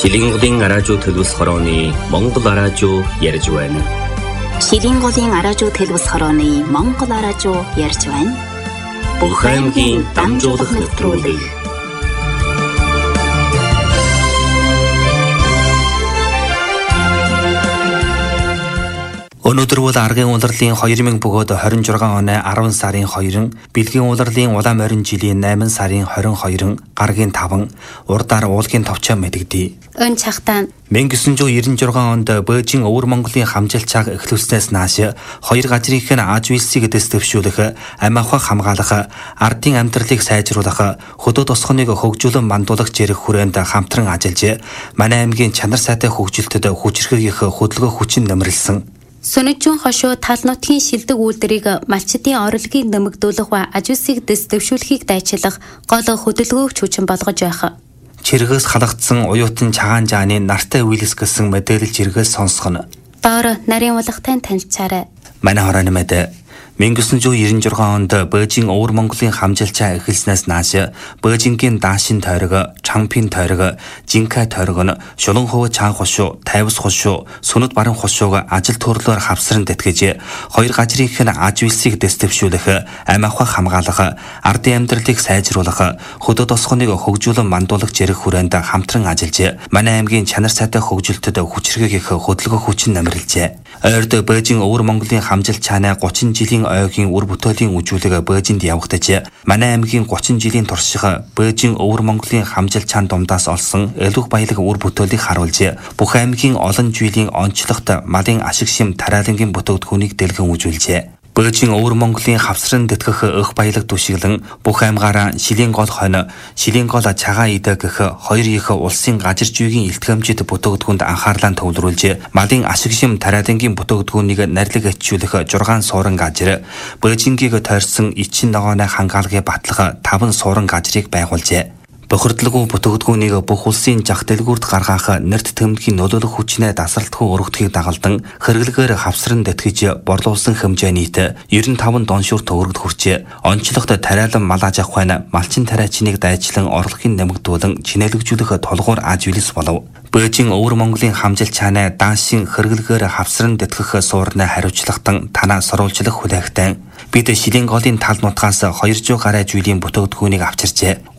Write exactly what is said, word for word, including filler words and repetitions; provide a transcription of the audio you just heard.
Шилийн голын араажуу төлөвс хорооны Монгол араажуу ярьж байна. Шилийн голын араажуу төлөвс хорооны Монгол араажуу ярьж байна. Бүх аймгийн дамжуулах нэвтрүүлэг. Өнөөдөр бол аргын улирлын хоёр мянга бөгөөд хорин жургаан оны арван сарын хоёрын, бэлгийн улирлын улаан морин жилийн найман сарын хорин хоёрын, гаргийн таван, урдаар уулгийн товчоо мэдэгдээ. Өн чахтаа мянга девятьсот девяносто шесть онд Бээжин Өвөр Монголын хамжилчааг эхлүүлснээс нааш хоёр газрынх нь аж үйлсийг дэвшүүлэх, амь ахуйг хамгаалах, ардын амьдралыг сайжруулах, хөдөө тосгоныг хөгжүүлэн мандуулах зэрэг хүрээнд хамтран ажиллаж, манай аймгийн чанар сайтай хөгжилтөд хүчрхэг их хөдөлгөөн хүчин нэмэрлсэн. Сүнэжүүн хошуу тал нутгийн шилдэг үйлдвэрийг малчдын орлогыг нэмэгдүүлэх ба аж үйлсийг дэвшүүлэхийг дайчлах гол хөдөлгөөг хүчин болгож байх. Чиргээс халагдсан уюутан чагаан жааны нартай үйлс гэсэн мэдээлэл чиргээс сонсгоно. Доор нарийн улгатай танилцаарай. Манай хорооны мэдээ мянга девятьсот девяносто шесть онд Бээжин Өвөр Монголын хамжилчаа эхэлснээс нааш Бээжингийн Даашин тойрог, Чампин тойрог, Жинкай тойрог нь Шулан хувь чаан хошуу, Тайвас хошуу, Сүнэт баран хошууг ажил төрлөөр хавсран тэтгэж, хоёр газрынх нь аж үйлсийг дэвшүүлэх, амь ахуйг хамгаалах, ардын амьдралыг сайжруулах, хөдөө тосгоныг хөгжүүлэн мандуулах зэрэг хүрээнд хамтран ажиллаж, манай аймгийн чанар сайтай хөгжилтөд хүчрхэг их хөдөлгөөн хүчин нэмэрлэжээ. Ойрд Бээжин Өвөр Монголын хамжилчааны гучин жилийн ойгийн үр бүтээлийн үжүүлэг Бээжинд явагдаж, манай аймгийн гучин жилийн турших Бээжин Өвөр Монголын хамжилчаан дундаас олсон элвэг баялаг үр бүтээлийг харуулж, бүх аймгийн олон жилийн онцлогт малын ашиг шим тариалангийн бүтээгдэхүүнийг дэлгэн үжүүлжээ. Бээжин Өвөр Монголын хавсран тэтгэх өх баялаг түшиглэн бүх аймгаараа шилийн гол хонь, шилийн гол чагаан идэ гэх хоёр их улсын газар зүйн илтгэмжид бүтээгдэхүүнд анхаарлаа төвлөрүүлж, малын ашиг шим тариалангийн бүтээгдэхүүнийг нарилэг ачуулах жургаан суурин газар, Бээжингийг тойрсон эчин ногооны хангаалгыг батлах таван суурин газрыг байгуулжээ. Бохирдлагүй бүтээгдэхүүнийг бүх улсын зах дэлгүүрт гаргах нэрт тэмдгийн нөлөөлөх хүчнээ дасралтгүй өргөдөхийг дагалдан хэрэглэгээр хавсран тэтгэж борлуулсан хэмжээ нийт девяносто таван дон шүр төгрөгд хүрчээ. Онцлогт тариалан мал аж ахуйн малчин тариачныг дайчлан орлогын нэмэгдүүлэн чинээлэгжүүлэх толгуур аж үйлс болов. Бээжин Өвөр Монголын хамжилчааны Даашин хэрэглэгээр хавсран тэтгэх суурны хариуцлагатан танаа соруулжлах хүлээгтэй. Бид шилийн голын тал нутгаас хоёр жүз гаруй жилийн бүтээгдэхүүнийг авчирчээ.